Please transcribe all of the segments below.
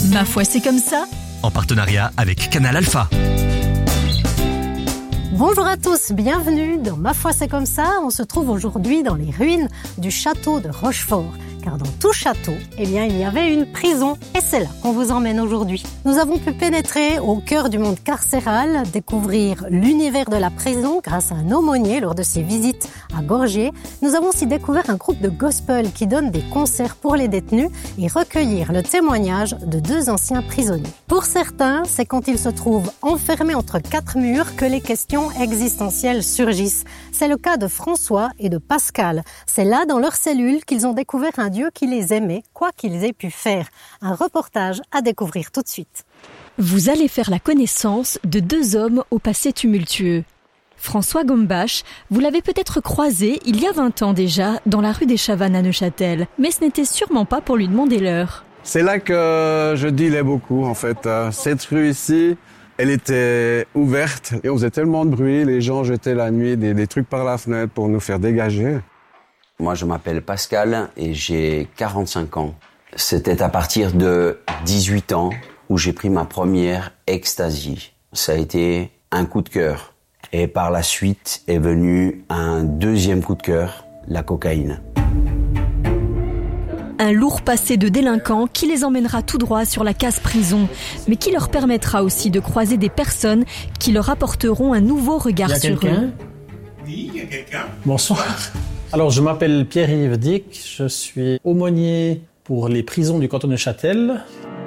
Ma foi, c'est comme ça. En partenariat avec Canal Alpha. Bonjour à tous, bienvenue dans Ma foi c'est comme ça. On se trouve aujourd'hui dans les ruines du château de Rochefort. Car dans tout château, il y avait une prison. Et c'est là qu'on vous emmène aujourd'hui. Nous avons pu pénétrer au cœur du monde carcéral, découvrir l'univers de la prison grâce à un aumônier lors de ses visites à Gorgé. Nous avons aussi découvert un groupe de gospel qui donne des concerts pour les détenus et recueillir le témoignage de 2 anciens prisonniers. Pour certains, c'est quand ils se trouvent enfermés entre 4 murs que les questions existentielles surgissent. C'est le cas de François et de Pascal. C'est là, dans leur cellule, qu'ils ont découvert un Dieu qui les aimait, quoi qu'ils aient pu faire. Un reportage à découvrir tout de suite. Vous allez faire la connaissance de 2 hommes au passé tumultueux. François Gombache, vous l'avez peut-être croisé il y a 20 ans déjà dans la rue des Chavannes à Neuchâtel, mais ce n'était sûrement pas pour lui demander l'heure. C'est là que je dealais beaucoup en fait. Cette rue ici, elle était ouverte et on faisait tellement de bruit, les gens jetaient la nuit des trucs par la fenêtre pour nous faire dégager. Moi, je m'appelle Pascal et j'ai 45 ans. C'était à partir de 18 ans où j'ai pris ma première ecstasy. Ça a été un coup de cœur. Et par la suite est venu un deuxième coup de cœur, la cocaïne. Un lourd passé de délinquants qui les emmènera tout droit sur la case prison, mais qui leur permettra aussi de croiser des personnes qui leur apporteront un nouveau regard sur eux. Oui, il y a quelqu'un. Bonsoir. Alors, je m'appelle Pierre-Yves Dick, je suis aumônier pour les prisons du canton de Neuchâtel.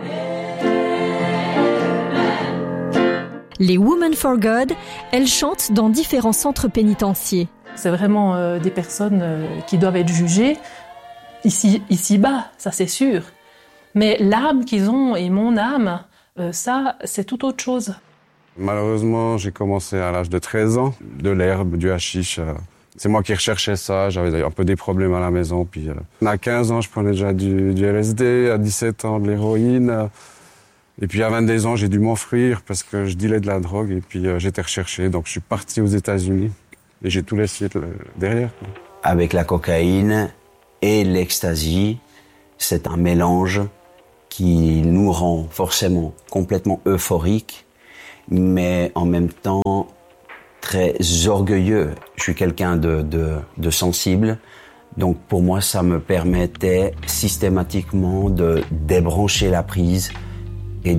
Les Women for God, elles chantent dans différents centres pénitentiaires. C'est vraiment des personnes qui doivent être jugées ici-bas, ça c'est sûr. Mais l'âme qu'ils ont et mon âme, ça c'est tout autre chose. Malheureusement, j'ai commencé à l'âge de 13 ans, de l'herbe, du hashish. C'est moi qui recherchais ça, j'avais un peu des problèmes à la maison. Puis, à 15 ans, je prenais déjà du LSD, à 17 ans, de l'héroïne. Et puis à 22 ans, j'ai dû m'enfuir parce que je dealais de la drogue et puis j'étais recherché. Donc je suis parti aux États-Unis et j'ai tout laissé derrière. Avec la cocaïne et l'ecstasy, c'est un mélange qui nous rend forcément complètement euphoriques, mais en même temps très orgueilleux. Je suis quelqu'un de sensible, donc pour moi ça me permettait systématiquement de débrancher la prise et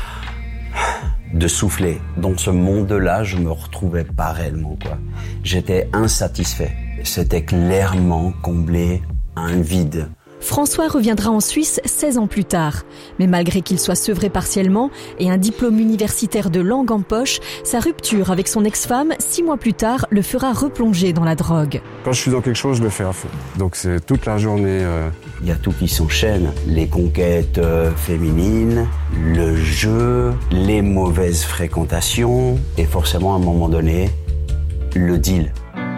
de souffler. Dans ce monde-là, je me retrouvais pas réellement, quoi. J'étais insatisfait. C'était clairement comblé un vide. François reviendra en Suisse 16 ans plus tard. Mais malgré qu'il soit sevré partiellement et un diplôme universitaire de langue en poche, sa rupture avec son ex-femme, 6 mois plus tard, le fera replonger dans la drogue. Quand je suis dans quelque chose, je le fais à fond. Donc c'est toute la journée. Il y a tout qui s'enchaîne. Les conquêtes féminines, le jeu, les mauvaises fréquentations et forcément à un moment donné, le deal.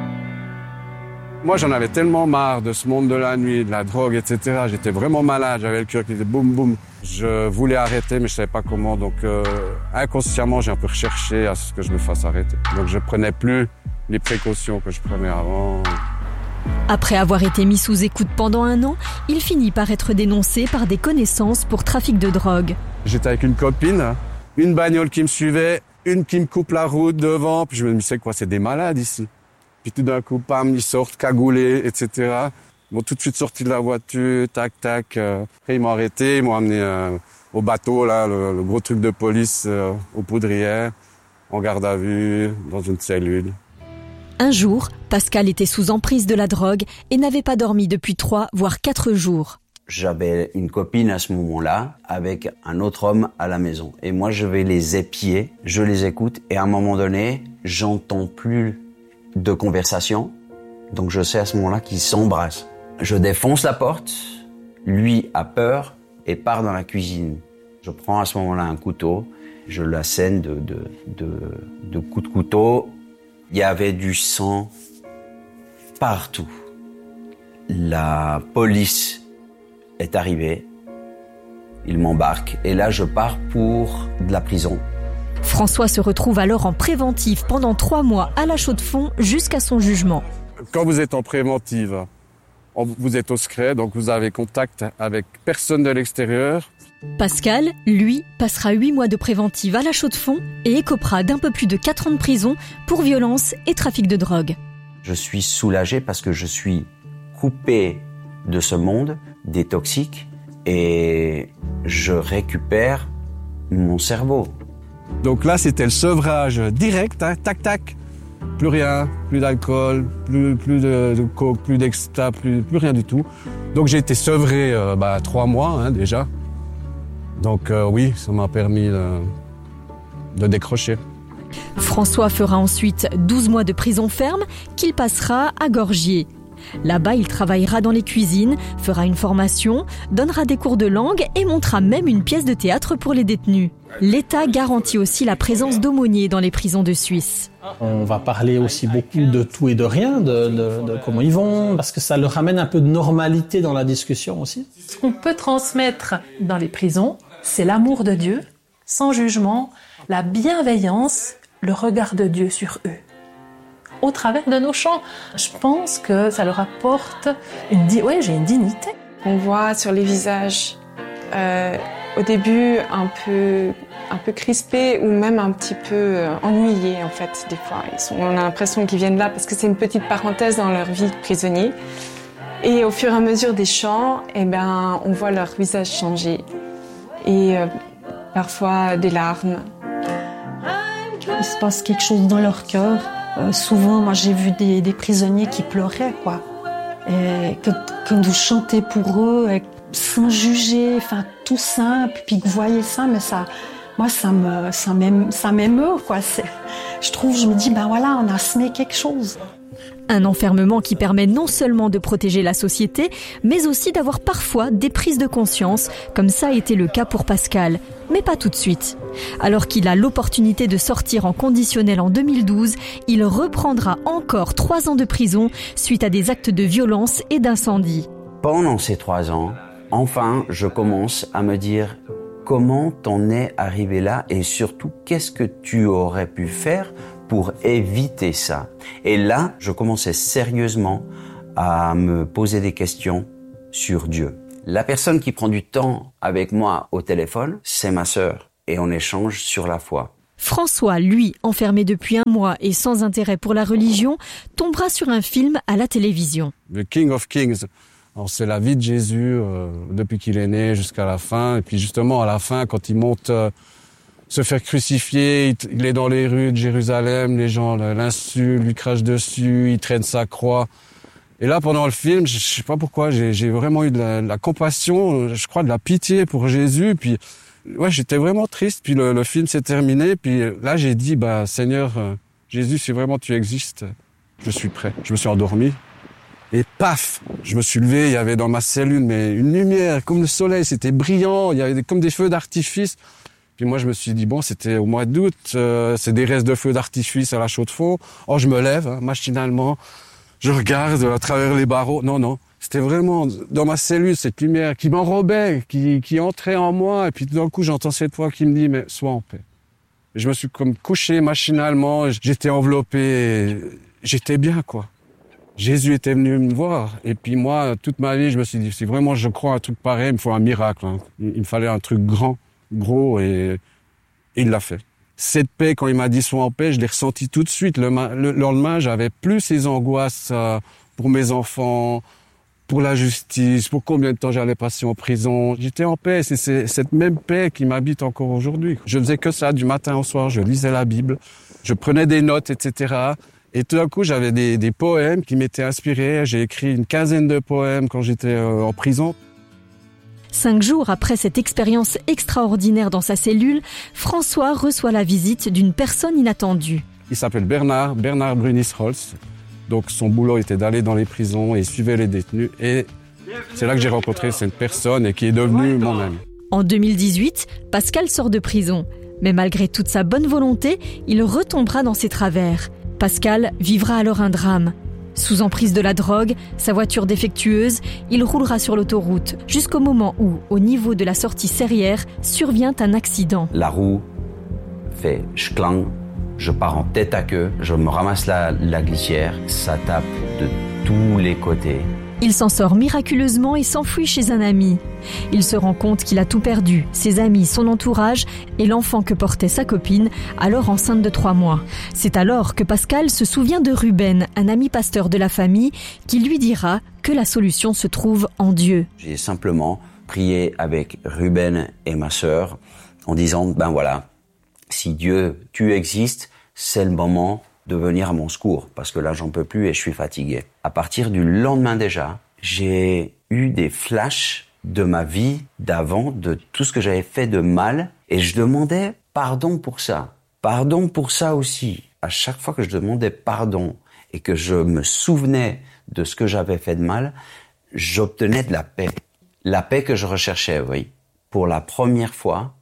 Moi, j'en avais tellement marre de ce monde de la nuit, de la drogue, etc. J'étais vraiment malade, j'avais le cœur qui faisait boum boum. Je voulais arrêter, mais je savais pas comment. Donc, inconsciemment, j'ai un peu recherché à ce que je me fasse arrêter. Donc, je prenais plus les précautions que je prenais avant. Après avoir été mis sous écoute pendant 1 an, il finit par être dénoncé par des connaissances pour trafic de drogue. J'étais avec une copine, une bagnole qui me suivait, une qui me coupe la route devant. Puis je me disais, c'est quoi, c'est des malades ici. Puis tout d'un coup, pam, ils sortent, cagoulés, etc. Ils m'ont tout de suite sorti de la voiture, tac, tac. Après, ils m'ont arrêté, ils m'ont amené au bateau, là, le gros truc de police, aux Poudrières, en garde à vue, dans une cellule. Un jour, Pascal était sous emprise de la drogue et n'avait pas dormi depuis 3 voire 4 jours. J'avais une copine à ce moment-là avec un autre homme à la maison. Et moi, je vais les épier, je les écoute et à un moment donné, j'entends plus de conversation. Donc je sais à ce moment-là qu'ils s'embrassent. Je défonce la porte, lui a peur et part dans la cuisine. Je prends à ce moment-là un couteau, je l'assène de coups de couteau. Il y avait du sang partout. La police est arrivée, il m'embarque et là je pars pour de la prison. François se retrouve alors en préventive pendant 3 mois à la Chaux-de-Fonds jusqu'à son jugement. Quand vous êtes en préventive, vous êtes au secret, donc vous avez contact avec personne de l'extérieur. Pascal, lui, passera 8 mois de préventive à la Chaux-de-Fonds et écopera d'un peu plus de 4 ans de prison pour violence et trafic de drogue. Je suis soulagé parce que je suis coupé de ce monde, des toxiques, et je récupère mon cerveau. Donc là, c'était le sevrage direct, hein, tac, tac. Plus rien, plus d'alcool, plus de coke, plus d'exta, plus rien du tout. Donc j'ai été sevré 3 mois hein, déjà. Donc oui, ça m'a permis de décrocher. François fera ensuite 12 mois de prison ferme qu'il passera à Gorgier. Là-bas, il travaillera dans les cuisines, fera une formation, donnera des cours de langue et montera même une pièce de théâtre pour les détenus. L'État garantit aussi la présence d'aumôniers dans les prisons de Suisse. On va parler aussi beaucoup de tout et de rien, de comment ils vont, parce que ça leur amène un peu de normalité dans la discussion aussi. Ce qu'on peut transmettre dans les prisons, c'est l'amour de Dieu, sans jugement, la bienveillance, le regard de Dieu sur eux. Au travers de nos chants, je pense que ça leur apporte j'ai une dignité. On voit sur les visages, au début un peu crispés ou même un petit peu ennuyés en fait des fois. On a l'impression qu'ils viennent là parce que c'est une petite parenthèse dans leur vie de prisonnier. Et au fur et à mesure des chants, on voit leur visage changer et parfois des larmes. Il se passe quelque chose dans leur cœur. Souvent, moi, j'ai vu des prisonniers qui pleuraient, quoi. Et que vous chantez pour eux, sans juger, enfin, tout simple, puis que vous voyez ça, mais ça, moi, ça m'émeut, quoi. Je me dis, voilà, on a semé quelque chose. Un enfermement qui permet non seulement de protéger la société, mais aussi d'avoir parfois des prises de conscience, comme ça a été le cas pour Pascal. Mais pas tout de suite. Alors qu'il a l'opportunité de sortir en conditionnel en 2012, il reprendra encore 3 ans de prison suite à des actes de violence et d'incendie. Pendant ces 3 ans, enfin, je commence à me dire comment t'en es arrivé là et surtout, qu'est-ce que tu aurais pu faire pour éviter ça. Et là, je commençais sérieusement à me poser des questions sur Dieu. La personne qui prend du temps avec moi au téléphone, c'est ma sœur, et on échange sur la foi. François, lui, enfermé depuis 1 mois et sans intérêt pour la religion, tombera sur un film à la télévision. The King of Kings. Alors, c'est la vie de Jésus depuis qu'il est né jusqu'à la fin. Et puis justement, à la fin, quand il monte se faire crucifier, il est dans les rues de Jérusalem, les gens l'insultent, lui crachent dessus, il traîne sa croix. Et là, pendant le film, je sais pas pourquoi, j'ai vraiment eu de la compassion, je crois de la pitié pour Jésus. Puis ouais, j'étais vraiment triste. Puis le film s'est terminé. Puis là, j'ai dit, Seigneur, Jésus, si vraiment tu existes, je suis prêt. Je me suis endormi. Et paf, je me suis levé, il y avait dans ma cellule une lumière, comme le soleil, c'était brillant, il y avait comme des feux d'artifice. Puis moi, je me suis dit, c'était au mois d'août, c'est des restes de feux d'artifice à la Chaux-de-Fonds. Oh, je me lève, machinalement, je regarde à travers les barreaux. Non, c'était vraiment dans ma cellule, cette lumière qui m'enrobait, qui entrait en moi. Et puis tout d'un coup, j'entends cette voix qui me dit, mais sois en paix. Et je me suis comme couché machinalement, j'étais enveloppé, j'étais bien, quoi. Jésus était venu me voir. Et puis moi, toute ma vie, je me suis dit, si vraiment je crois à un truc pareil, il me faut un miracle. Il me fallait un truc grand, gros, et il l'a fait. Cette paix, quand il m'a dit sois en paix, je l'ai ressenti tout de suite. Le lendemain, j'avais plus ces angoisses pour mes enfants, pour la justice, pour combien de temps j'allais passer en prison. J'étais en paix. C'est cette même paix qui m'habite encore aujourd'hui. Je faisais que ça du matin au soir. Je lisais la Bible, je prenais des notes, etc. Et tout d'un coup, j'avais des poèmes qui m'étaient inspirés. J'ai écrit une 15aine de poèmes quand j'étais en prison. 5 jours après cette expérience extraordinaire dans sa cellule, François reçoit la visite d'une personne inattendue. Il s'appelle Bernard Brunis-Holz. Donc son boulot était d'aller dans les prisons et il suivait les détenus. Et c'est là que j'ai rencontré cette personne et qui est devenue mon ami. En 2018, Pascal sort de prison. Mais malgré toute sa bonne volonté, il retombera dans ses travers. Pascal vivra alors un drame. Sous emprise de la drogue, sa voiture défectueuse, il roulera sur l'autoroute jusqu'au moment où, au niveau de la sortie serrière, survient un accident. La roue fait schklang, je pars en tête à queue, je me ramasse la glissière, ça tape de tous les côtés. Il s'en sort miraculeusement et s'enfuit chez un ami. Il se rend compte qu'il a tout perdu, ses amis, son entourage et l'enfant que portait sa copine, alors enceinte de 3 mois. C'est alors que Pascal se souvient de Ruben, un ami pasteur de la famille, qui lui dira que la solution se trouve en Dieu. J'ai simplement prié avec Ruben et ma sœur en disant, ben voilà, si Dieu, tu existes, c'est le moment de venir à mon secours, parce que là, j'en peux plus et je suis fatigué. À partir du lendemain déjà, j'ai eu des flashs de ma vie d'avant, de tout ce que j'avais fait de mal, et je demandais pardon pour ça. Pardon pour ça aussi. À chaque fois que je demandais pardon et que je me souvenais de ce que j'avais fait de mal, j'obtenais de la paix. La paix que je recherchais, oui. Pour la première fois,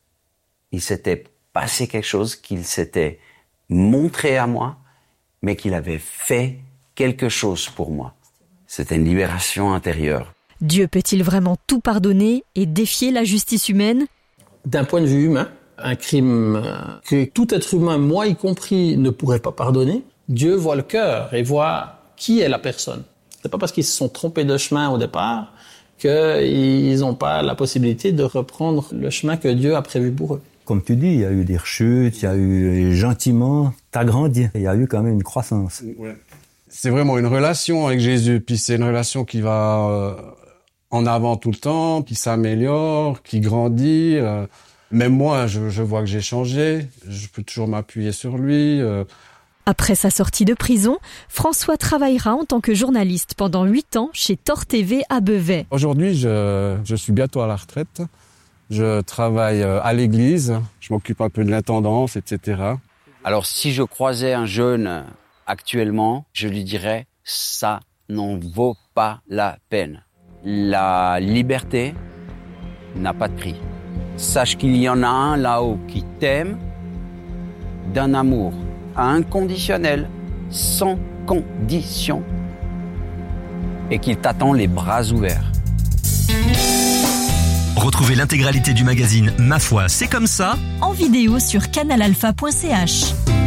il s'était passé quelque chose, qu'il s'était montré à moi, mais qu'il avait fait quelque chose pour moi. C'était une libération intérieure. Dieu peut-il vraiment tout pardonner et défier la justice humaine ? D'un point de vue humain, un crime que tout être humain, moi y compris, ne pourrait pas pardonner, Dieu voit le cœur et voit qui est la personne. C'est pas parce qu'ils se sont trompés de chemin au départ qu'ils n'ont pas la possibilité de reprendre le chemin que Dieu a prévu pour eux. Comme tu dis, il y a eu des rechutes, il y a eu gentiment, t'as grandi. Il y a eu quand même une croissance. Ouais. C'est vraiment une relation avec Jésus, puis c'est une relation qui va en avant tout le temps, qui s'améliore, qui grandit. Même moi, je vois que j'ai changé, je peux toujours m'appuyer sur lui. Après sa sortie de prison, François travaillera en tant que journaliste pendant 8 ans chez Thor TV à Beauvais. Aujourd'hui, je suis bientôt à la retraite. Je travaille à l'église, je m'occupe un peu de l'intendance, etc. Alors si je croisais un jeune actuellement, je lui dirais « ça n'en vaut pas la peine ». La liberté n'a pas de prix. Sache qu'il y en a un là-haut qui t'aime d'un amour inconditionnel, sans condition, et qu'il t'attend les bras ouverts. Retrouvez l'intégralité du magazine Ma foi, c'est comme ça en vidéo sur canalalpha.ch.